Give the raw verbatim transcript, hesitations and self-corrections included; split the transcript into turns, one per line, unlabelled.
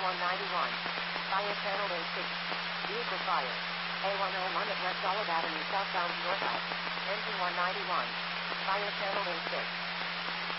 one ninety-one. Fire channel A six. Vehicle fire. A one oh one at West Olive Avenue southbound north. Engine one ninety-one. Fire channel A six.